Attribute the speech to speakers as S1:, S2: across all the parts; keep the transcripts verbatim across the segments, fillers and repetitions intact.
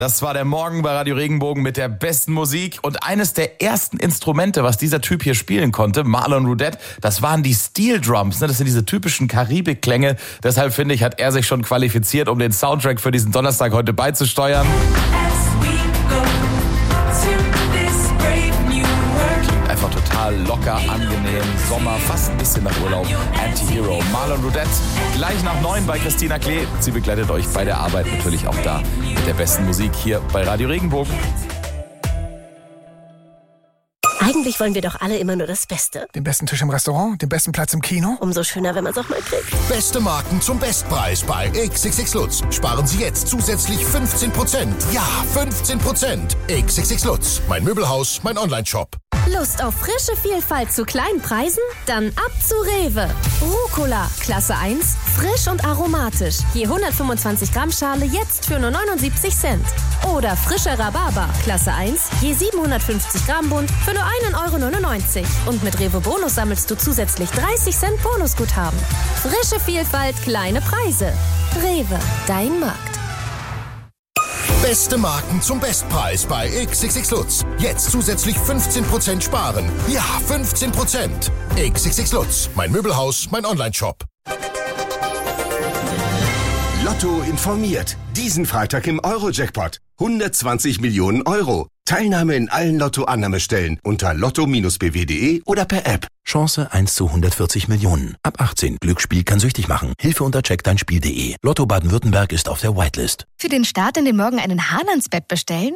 S1: Das war der Morgen bei Radio Regenbogen mit der besten Musik und eines der ersten Instrumente, was dieser Typ hier spielen konnte, Marlon Roudette, das waren die Steel Drums. Das sind diese typischen Karibik-Klänge. Deshalb finde ich, hat er sich schon qualifiziert, um den Soundtrack für diesen Donnerstag heute beizusteuern. Einfach total locker, angenehm, Sommer, fast ein bisschen nach Urlaub. Anti-Hero, Marlon Roudette, gleich nach neun bei Christina Klee. Sie begleitet euch bei der Arbeit natürlich auch da mit der besten Musik hier bei Radio Regenbogen.
S2: Eigentlich wollen wir doch alle immer nur das Beste.
S3: Den besten Tisch im Restaurant, den besten Platz im Kino.
S2: Umso schöner, wenn man es auch mal kriegt.
S4: Beste Marken zum Bestpreis bei X X X Lutz. Sparen Sie jetzt zusätzlich fünfzehn Prozent. Ja, fünfzehn Prozent. X X X Lutz. Mein Möbelhaus, mein Online-Shop.
S5: Lust auf frische Vielfalt zu kleinen Preisen? Dann ab zu Rewe. Rucola, Klasse eins, frisch und aromatisch. Je hundertfünfundzwanzig Gramm Schale jetzt für nur neunundsiebzig Cent. Oder frischer Rhabarber, Klasse eins, je siebenhundertfünfzig Gramm Bund für nur einen Euro neunundneunzig. Und mit Rewe Bonus sammelst du zusätzlich dreißig Cent Bonusguthaben. Frische Vielfalt, kleine Preise. Rewe, dein Markt.
S4: Beste Marken zum Bestpreis bei X X X Lutz. Jetzt zusätzlich fünfzehn Prozent sparen. Ja, fünfzehn Prozent. X X X Lutz. Mein Möbelhaus, mein Online-Shop.
S6: Lotto informiert. Diesen Freitag im Euro-Jackpot. hundertzwanzig Millionen Euro. Teilnahme in allen Lotto-Annahmestellen unter lotto b w punkt de oder per App.
S7: Chance eins zu hundertvierzig Millionen. Ab achtzehn. Glücksspiel kann süchtig machen. Hilfe unter check dein spiel punkt de. Lotto Baden-Württemberg ist auf der Whitelist.
S8: Für den Start in den Morgen einen Hahn ans Bett bestellen?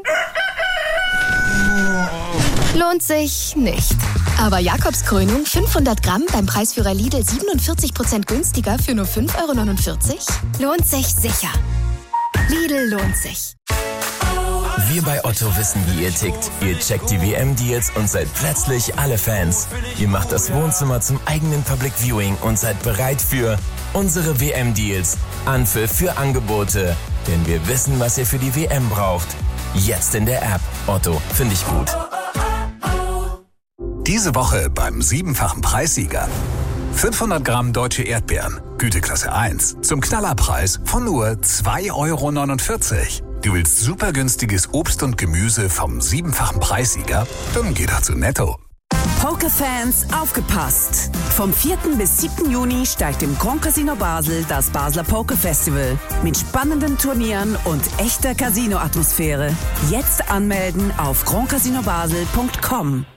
S8: Lohnt sich nicht. Aber Jakobskrönung fünfhundert Gramm beim Preisführer Lidl siebenundvierzig Prozent günstiger für nur fünf Euro neunundvierzig? Lohnt sich sicher. Lidl lohnt sich.
S9: Wir bei Otto wissen, wie ihr tickt. Ihr checkt die W M-Deals und seid plötzlich alle Fans. Ihr macht das Wohnzimmer zum eigenen Public Viewing und seid bereit für unsere W M-Deals. Anpfiff für Angebote. Denn wir wissen, was ihr für die W M braucht. Jetzt in der App. Otto, finde ich gut.
S10: Diese Woche beim siebenfachen Preissieger. fünfhundert Gramm deutsche Erdbeeren, Güteklasse eins, zum Knallerpreis von nur zwei Euro neunundvierzig. Du willst super günstiges Obst und Gemüse vom siebenfachen Preissieger? Dann geh doch zu Netto.
S11: Pokerfans, aufgepasst! Vom vierten bis siebten Juni steigt im Grand Casino Basel das Basler Poker Festival. Mit spannenden Turnieren und echter Casino-Atmosphäre. Jetzt anmelden auf grand casino basel punkt com.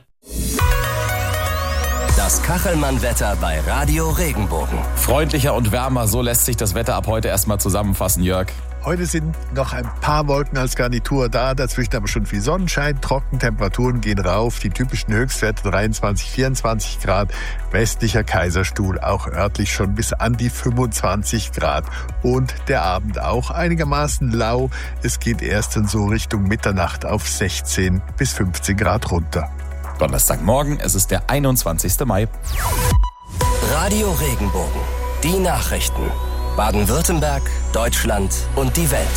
S9: Das Kachelmann-Wetter bei Radio Regenbogen.
S1: Freundlicher und wärmer, so lässt sich das Wetter ab heute erstmal zusammenfassen, Jörg.
S12: Heute sind noch ein paar Wolken als Garnitur da, dazwischen aber schon viel Sonnenschein, trocken, Temperaturen gehen rauf, die typischen Höchstwerte dreiundzwanzig, vierundzwanzig Grad, westlicher Kaiserstuhl auch örtlich schon bis an die fünfundzwanzig Grad und der Abend auch einigermaßen lau, es geht erst dann so Richtung Mitternacht auf sechzehn bis fünfzehn Grad runter.
S1: Donnerstagmorgen, es ist der einundzwanzigster Mai.
S9: Radio Regenbogen, die Nachrichten. Baden-Württemberg, Deutschland und die Welt.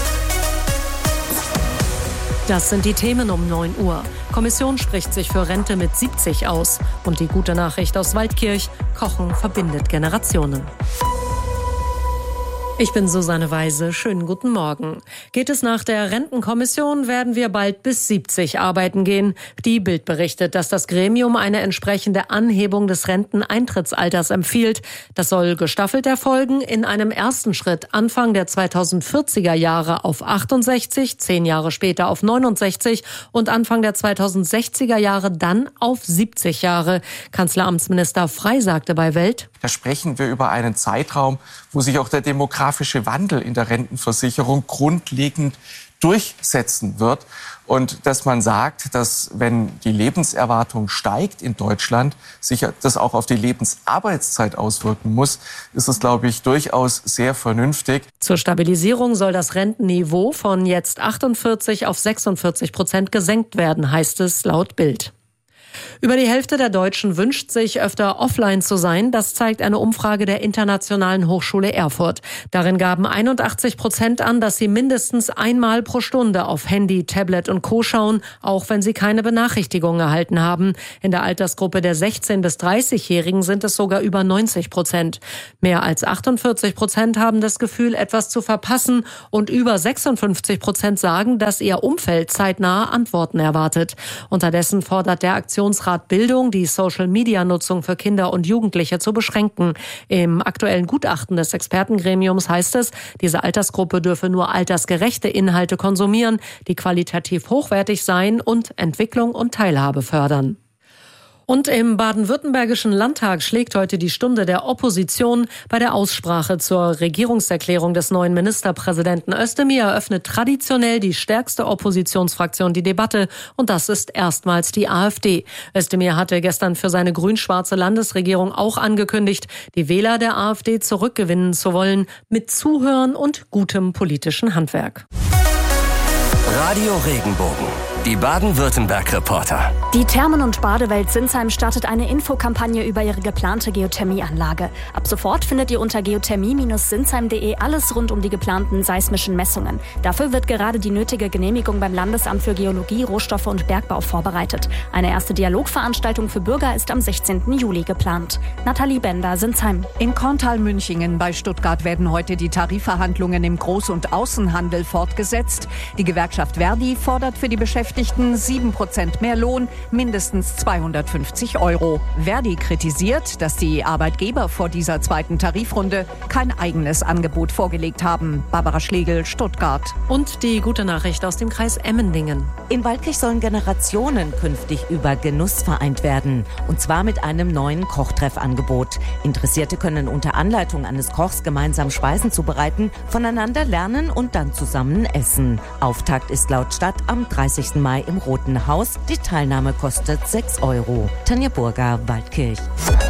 S13: Das sind die Themen um neun Uhr. Kommission spricht sich für Rente mit siebzig aus. Und die gute Nachricht aus Waldkirch: Kochen verbindet Generationen. Ich bin Susanne Weise. Schönen guten Morgen. Geht es nach der Rentenkommission, werden wir bald bis siebzig arbeiten gehen. Die Bild berichtet, dass das Gremium eine entsprechende Anhebung des Renteneintrittsalters empfiehlt. Das soll gestaffelt erfolgen. In einem ersten Schritt Anfang der zweitausendvierziger Jahre auf achtundsechzig, zehn Jahre später auf neunundsechzig und Anfang der zweitausendsechziger Jahre dann auf siebzig Jahre. Kanzleramtsminister Frey sagte bei Welt:
S14: Da sprechen wir über einen Zeitraum, wo sich auch der demografische Wandel in der Rentenversicherung grundlegend durchsetzen wird. Und dass man sagt, dass wenn die Lebenserwartung steigt in Deutschland, sich das auch auf die Lebensarbeitszeit auswirken muss, ist es, glaube ich, durchaus sehr vernünftig.
S13: Zur Stabilisierung soll das Rentenniveau von jetzt achtundvierzig auf sechsundvierzig Prozent gesenkt werden, heißt es laut Bild. Über die Hälfte der Deutschen wünscht sich, öfter offline zu sein. Das zeigt eine Umfrage der Internationalen Hochschule Erfurt. Darin gaben einundachtzig Prozent an, dass sie mindestens einmal pro Stunde auf Handy, Tablet und Co. schauen, auch wenn sie keine Benachrichtigungen erhalten haben. In der Altersgruppe der sechzehn- bis dreißigjährigen sind es sogar über neunzig Prozent. Mehr als achtundvierzig Prozent haben das Gefühl, etwas zu verpassen, und über sechsundfünfzig Prozent sagen, dass ihr Umfeld zeitnahe Antworten erwartet. Unterdessen fordert der Aktionsrat Bildung, die Social-Media-Nutzung für Kinder und Jugendliche zu beschränken. Im aktuellen Gutachten des Expertengremiums heißt es, diese Altersgruppe dürfe nur altersgerechte Inhalte konsumieren, die qualitativ hochwertig seien und Entwicklung und Teilhabe fördern. Und im baden-württembergischen Landtag schlägt heute die Stunde der Opposition. Bei der Aussprache zur Regierungserklärung des neuen Ministerpräsidenten Özdemir eröffnet traditionell die stärkste Oppositionsfraktion die Debatte. Und das ist erstmals die AfD. Özdemir hatte gestern für seine grün-schwarze Landesregierung auch angekündigt, die Wähler der AfD zurückgewinnen zu wollen, mit Zuhören und gutem politischen Handwerk.
S15: Radio Regenbogen, die Baden-Württemberg-Reporter.
S16: Die Thermen- und Badewelt Sinsheim startet eine Infokampagne über ihre geplante Geothermieanlage. Ab sofort findet ihr unter geothermie Bindestrich sinsheim punkt de alles rund um die geplanten seismischen Messungen. Dafür wird gerade die nötige Genehmigung beim Landesamt für Geologie, Rohstoffe und Bergbau vorbereitet. Eine erste Dialogveranstaltung für Bürger ist am sechzehnten Juli geplant. Nathalie Bender, Sinsheim.
S17: In Korntal-Münchingen bei Stuttgart werden heute die Tarifverhandlungen im Groß- und Außenhandel fortgesetzt. Die Gewerkschaft Verdi fordert für die Beschäftigten sieben Prozent mehr Lohn, mindestens zweihundertfünfzig Euro. Verdi kritisiert, dass die Arbeitgeber vor dieser zweiten Tarifrunde kein eigenes Angebot vorgelegt haben. Barbara Schlegel, Stuttgart.
S13: Und die gute Nachricht aus dem Kreis Emmendingen.
S18: In Waldkirch sollen Generationen künftig über Genuss vereint werden. Und zwar mit einem neuen Kochtreffangebot. Interessierte können unter Anleitung eines Kochs gemeinsam Speisen zubereiten, voneinander lernen und dann zusammen essen. Auftakt ist laut Stadt am dreißigsten Mai im Roten Haus. Die Teilnahme kostet sechs Euro. Tanja Burger, Waldkirch.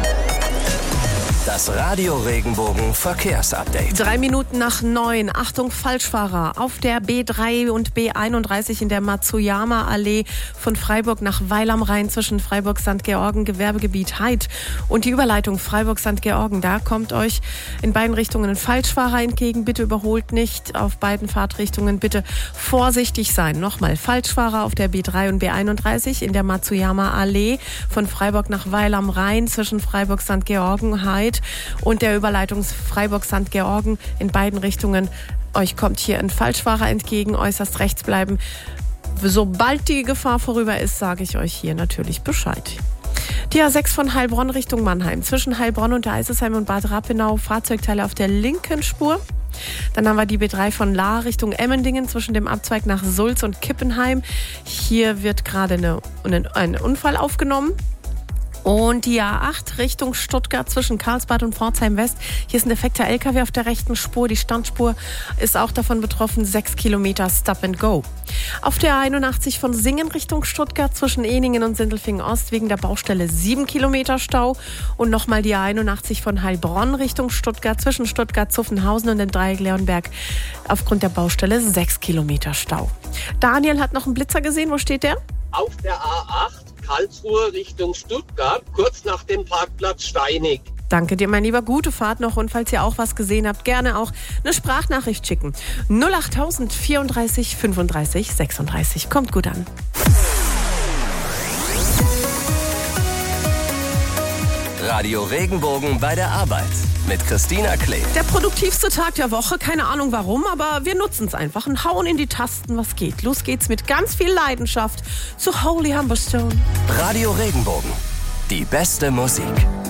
S15: Das Radio Regenbogen Verkehrsupdate.
S19: Drei Minuten nach neun. Achtung, Falschfahrer. Auf der B drei und B einunddreißig in der Matsuyama-Allee von Freiburg nach Weil am Rhein zwischen Freiburg-Sankt Georgen, Gewerbegebiet Heid und die Überleitung Freiburg-Sankt Georgen. Da kommt euch in beiden Richtungen ein Falschfahrer entgegen. Bitte überholt nicht auf beiden Fahrtrichtungen. Bitte vorsichtig sein. Nochmal, Falschfahrer auf der B drei und B einunddreißig in der Matsuyama-Allee von Freiburg nach Weil am Rhein zwischen Freiburg-Sankt Georgen, Heid und der Überleitung Freiburg-Sankt Georgen in beiden Richtungen. Euch kommt hier ein Falschfahrer entgegen, äußerst rechts bleiben. Sobald die Gefahr vorüber ist, sage ich euch hier natürlich Bescheid. Die A sechs von Heilbronn Richtung Mannheim. Zwischen Heilbronn und der Eisesheim und Bad Rappenau Fahrzeugteile auf der linken Spur. Dann haben wir die B drei von Lahr Richtung Emmendingen zwischen dem Abzweig nach Sulz und Kippenheim. Hier wird gerade eine, eine, ein Unfall aufgenommen. Und die A acht Richtung Stuttgart zwischen Karlsbad und Pforzheim West. Hier ist ein defekter L K W auf der rechten Spur. Die Standspur ist auch davon betroffen. Sechs Kilometer Stop and Go. Auf der A einundachtzig von Singen Richtung Stuttgart zwischen Ehningen und Sindelfingen Ost wegen der Baustelle sieben Kilometer Stau. Und nochmal die A einundachtzig von Heilbronn Richtung Stuttgart zwischen Stuttgart-Zuffenhausen und dem Dreieck Leonberg aufgrund der Baustelle sechs Kilometer Stau. Daniel hat noch einen Blitzer gesehen. Wo steht der?
S20: Auf der A acht. Karlsruhe Richtung Stuttgart, kurz nach dem Parkplatz Steinig.
S19: Danke dir, mein Lieber. Gute Fahrt noch. Und falls ihr auch was gesehen habt, gerne auch eine Sprachnachricht schicken. null achttausend vierunddreißig fünfunddreißig sechsunddreißig. Kommt gut an.
S15: Radio Regenbogen bei der Arbeit mit Christina Klee.
S19: Der produktivste Tag der Woche, keine Ahnung warum, aber wir nutzen es einfach und hauen in die Tasten, was geht. Los geht's mit ganz viel Leidenschaft zu Holy Humberstone.
S15: Radio Regenbogen, die beste Musik.